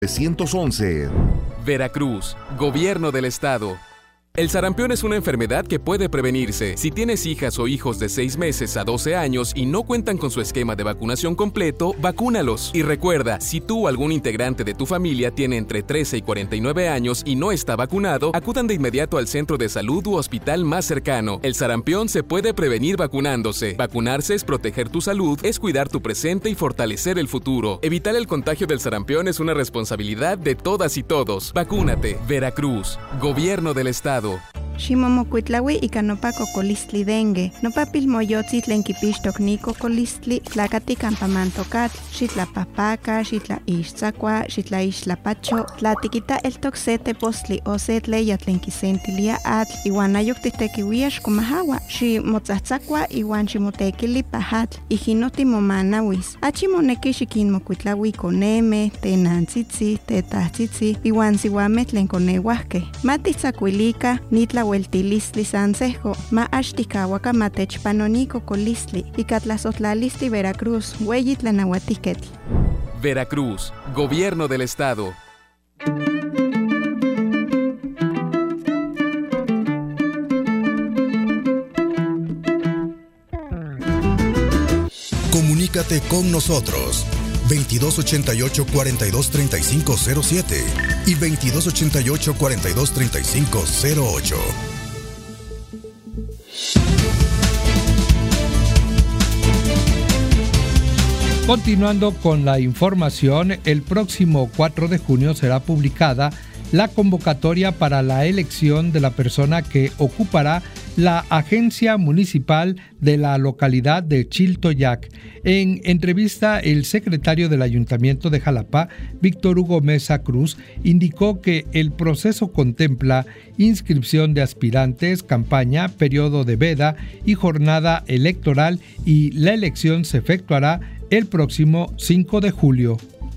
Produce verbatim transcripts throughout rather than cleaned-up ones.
novecientos once. Veracruz, Gobierno del Estado. El sarampión es una enfermedad que puede prevenirse. Si tienes hijas o hijos de seis meses a doce años y no cuentan con su esquema de vacunación completo, vacúnalos. Y recuerda, si tú o algún integrante de tu familia tiene entre trece y cuarenta y nueve años y no está vacunado, acudan de inmediato al centro de salud u hospital más cercano. El sarampión se puede prevenir vacunándose. Vacunarse es proteger tu salud, es cuidar tu presente y fortalecer el futuro. Evitar el contagio del sarampión es una responsabilidad de todas y todos. Vacúnate. Veracruz, Gobierno del Estado. Ximomocuitlaui ika nopa cocolistli dengue. Nopa pilmoyotzi tlen kipixtok ni cocolistli tlakati campamantokatl, xitlapahpaka, xitlaixtzakua, xitlaixtlapacho, tlatikita eltok se tepostli o se tleya tlen kisentilia atl, iwan ayok titekiuia xkomahawa, ximotzatzakua iwan ximotekili pahatl, ijino timomanawis. Achi moneki xikinmokuitlaui koneme, tenantzitzi, tetahtzitzi, iwan siuameh tlen koneuahkeh. Matitzakuilika nitla hueltilistli sansejo, ma axtikawaka matechpanoni cocolistli, ikatlazotlalistli Veracruz, hueyi tlanahuatiketl. Veracruz, Gobierno del Estado. Comunícate con nosotros. veintidós ochenta y ocho, cuarenta y dos, treinta y cinco cero siete y veintidós ochenta y ocho, cuarenta y dos, treinta y cinco cero ocho. Continuando con la información, el próximo cuatro de junio será publicada la convocatoria para la elección de la persona que ocupará la agencia municipal de la localidad de Chiltoyac. En entrevista, el secretario del Ayuntamiento de Jalapa, Víctor Hugo Mesa Cruz, indicó que el proceso contempla inscripción de aspirantes, campaña, periodo de veda y jornada electoral, y la elección se efectuará el próximo cinco de julio.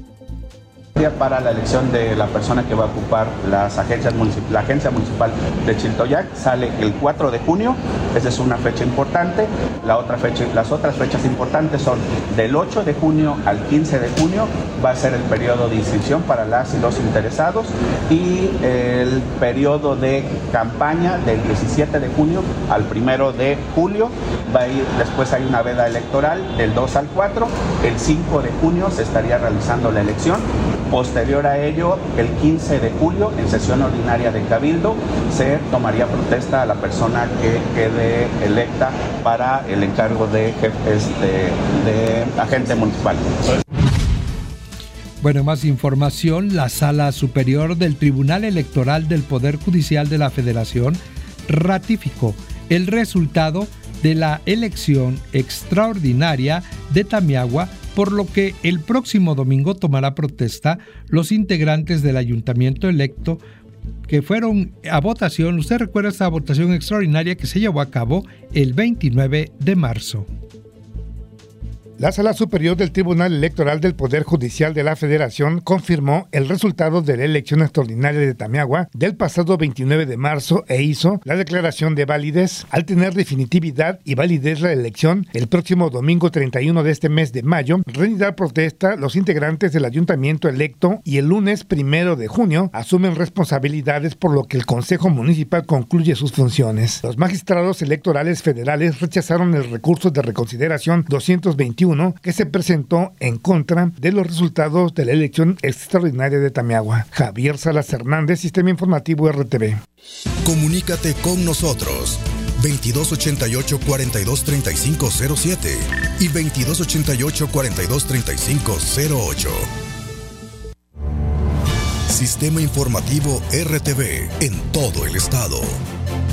Para la elección de la persona que va a ocupar las agencias municip- la agencia municipal de Chiltoyac sale el cuatro de junio, esa es una fecha importante. La otra fecha, las otras fechas importantes son del ocho de junio al quince de junio, va a ser el periodo de inscripción para las y los interesados, y el periodo de campaña del diecisiete de junio al primero de julio, va a ir, después hay una veda electoral del dos al cuatro, el cinco de junio se estaría realizando la elección. Posterior a ello, el quince de julio, en sesión ordinaria de Cabildo, se tomaría protesta a la persona que quede electa para el encargo de, este, de agente municipal. Bueno, más información. La Sala Superior del Tribunal Electoral del Poder Judicial de la Federación ratificó el resultado de la elección extraordinaria de Tamiagua, por lo que el próximo domingo tomará protesta los integrantes del ayuntamiento electo que fueron a votación. Usted recuerda esta votación extraordinaria que se llevó a cabo el veintinueve de marzo. La Sala Superior del Tribunal Electoral del Poder Judicial de la Federación confirmó el resultado de la elección extraordinaria de Tamiagua del pasado veintinueve de marzo e hizo la declaración de validez. Al tener definitividad y validez la elección, el próximo domingo treinta y uno de este mes de mayo rendirán protesta los integrantes del ayuntamiento electo, y el lunes primero de junio asumen responsabilidades, por lo que el Consejo Municipal concluye sus funciones. Los magistrados electorales federales rechazaron el recurso de reconsideración doscientos veintiuno que se presentó en contra de los resultados de la elección extraordinaria de Tamiagua. Javier Salas Hernández, Sistema Informativo R T V. Comunícate con nosotros. veintidós ochenta y ocho, cuarenta y dos, treinta y cinco cero siete y veintidós ochenta y ocho, cuarenta y dos, treinta y cinco cero ocho. Sistema Informativo R T V en todo el estado.